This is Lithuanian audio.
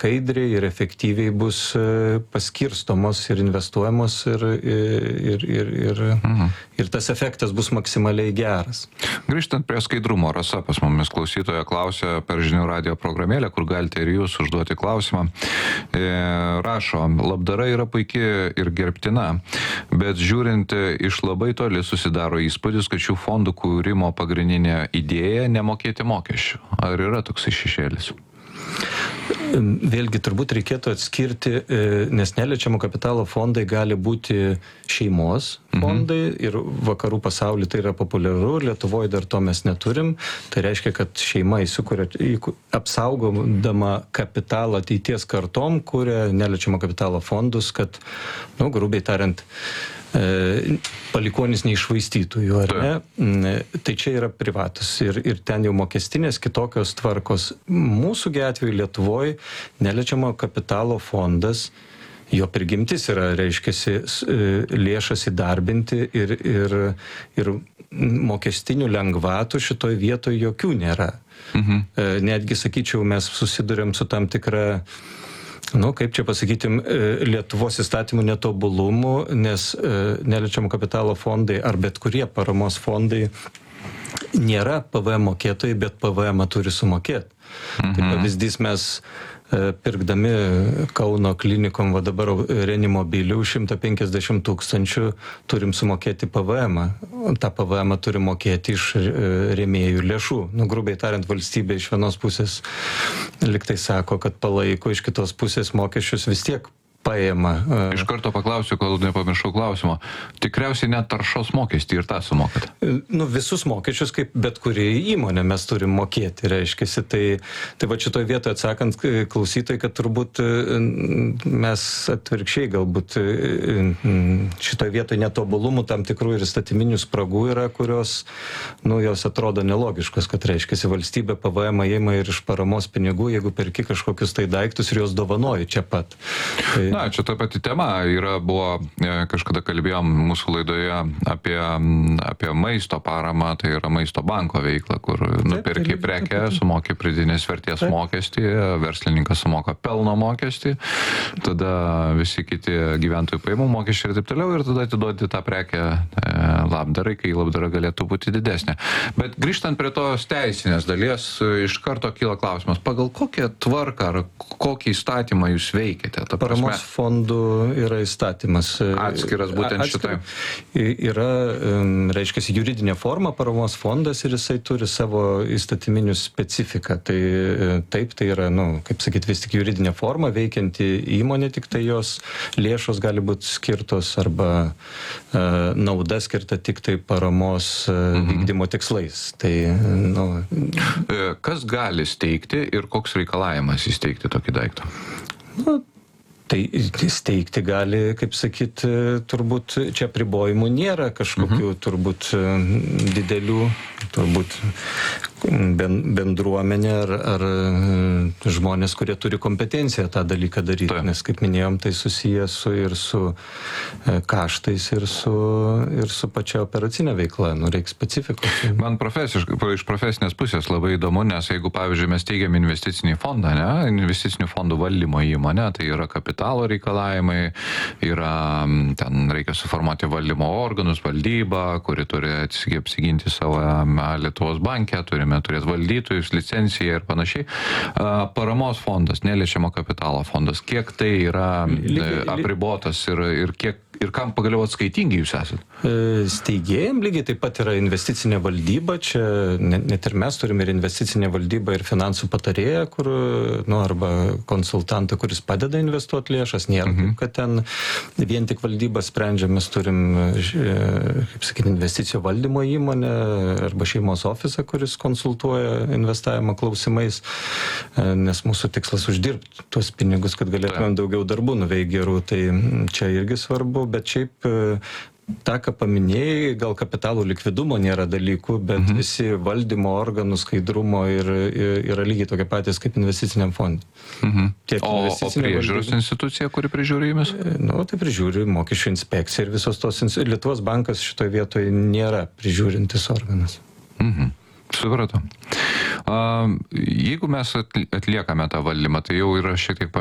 skaidriai ir efektyviai bus paskirstomos ir investuojamos ir tas efektas bus maksimaliai geras. Grįžtant prie skaidrumo, Rasa pas mumis klausytoja klausia per žinių radijo programėlę, kur galite ir jūs užduoti klausimą. Rašo, labdara yra puikiai ir gerbtina, bet žiūrint iš labai toli susidaro įspūdis, kad šių fondų kūrimo pagrindinė idėja nemokėti mokesčių. Ar yra toksai šešėlis? Vėlgi turbūt reikėtų atskirti, nes neliečiamo kapitalo fondai gali būti šeimos fondai ir vakarų pasaulyje tai yra populiaru, Lietuvoje dar to mes neturim. Tai reiškia, kad šeima įsikuria, apsaugodama kapitalą ateities kartom, kuria neliečiamo kapitalo fondus, kad, grubiai tariant, palikuonis neišvaistytų jų, ar ne? Tai čia yra privatus ir ten jau mokestinės kitokios tvarkos. Mūsų atveju Lietuvoje neliečiamo kapitalo fondas, jo prigimtis yra, reiškiasi, lėšas įdarbinti ir mokestinių lengvatų šitoj vietoje jokių nėra. Netgi, sakyčiau, mes susidurėm su tam tikra kaip čia pasakytim, Lietuvos įstatymų netobulumų, nes neliečiamo kapitalo fondai ar bet kurie paramos fondai nėra PVM mokėtojai, bet PVM turi sumokėti. Tai pavyzdys, mes pirkdami Kauno klinikom, dabar Renimobilių 150 000 turim sumokėti PVM. Ta PVM turi mokėti iš rėmėjų lėšų. Grubiai tariant, valstybė iš vienos pusės liktai sako, kad palaiko, iš kitos pusės mokesčius vis tiek paima. Iš karto paklausiu, kol nepamiršau klausimo. Tikriausiai net taršos mokestį ir tą sumokat? Visus mokesčius, kaip bet kuri įmonė, mes turim mokėti, reiškiasi. Tai va šitoj vietoje atsakant klausytojai, kad turbūt mes atvirkščiai galbūt šitoj vietoje netobulumų tam tikrų ir įstatyminių spragų yra, kurios, jos atrodo nelogiškos, kad reiškiasi valstybė PVM įima ir iš paramos pinigų, jeigu perki kažkokius tai daiktus ir juos dovanoji čia pat. Na, čia ta pati tema buvo, kažkada kalbėjom mūsų laidoje apie maisto paramą, tai yra maisto banko veikla, kur nupirki prekę, sumoki pridėtinės vertės mokestį, verslininkas sumoka pelno mokestį, tada visi kiti gyventojų pajamų mokesčiai ir taip toliau, ir tada atiduodi tą prekę labdarai, kai labdara galėtų būti didesnė. Bet grįžtant prie tos teisinės dalies, iš karto kyla klausimas, pagal kokią tvarką ar kokį įstatymą jūs veikiate? Paramos fondų yra įstatymas. Atskiras būtent šitai. Yra, reiškia, juridinė forma paramos fondas ir jisai turi savo įstatyminių specifiką. Tai taip, tai yra, kaip sakyti, vis tik juridinė forma, veikianti įmonė, tik tai jos lėšos gali būti skirtos arba nauda skirta tik tai paramos vykdymo tikslais. Tai, Kas gali steigti ir koks reikalavimas įsteigti tokį daiktą? Tai steigti gali, kaip sakyt, turbūt čia apribojimų nėra kažkokių turbūt didelių, turbūt bendruomenė ar žmonės, kurie turi kompetenciją tą dalyką daryti. Nes, kaip minėjom, tai susijęs ir su kaštais, ir su pačia operacinė veikla. Reikia specifikos. Man iš profesinės pusės labai įdomu, nes jeigu, pavyzdžiui, mes teigiam investicinį fondą, investicinių fondų valdymo įmonę, tai yra kapitalo reikalavimai, ten reikia suformuoti valdymo organus, valdybą, kuri turi apsiginti savo Lietuvos banke, turime turėti valdytojus, licenciją ir panašiai. Paramos fondas, neliečiamo kapitalo fondas, kiek tai yra apribotas ir kam pagaliau atskaitingi jūs esate? Steigėjim lygiai taip pat yra investicinė valdyba, čia net ir mes turime ir investicinė valdyba ir finansų patarėja, kur, arba konsultantą, kuris padeda investuoti lėšas, nėra taip, kad ten vien tik valdyba sprendžia, mes turim, kaip sakyti, investicijų valdymo įmonę arba šeimos ofisą, kuris konsultuoja investavimo klausimais, nes mūsų tikslas uždirbti tuos pinigus, kad galėtume daugiau darbų nuveikti gerų, tai čia irgi svarbu, bet šiaip tą, ką paminėjai, gal kapitalų likvidumo nėra dalykų, bet visi valdymo organų skaidrumo yra lygiai tokie patys kaip investiciniam fondui. O priežiūros institucija, kuri prižiūri jumis? Tai prižiūri mokesčių inspekcija ir visos tos Lietuvos bankas šitoje vietoje nėra prižiūrintis organas. Supratau. Jeigu mes atliekame tą valdymą, tai jau yra šiek tiek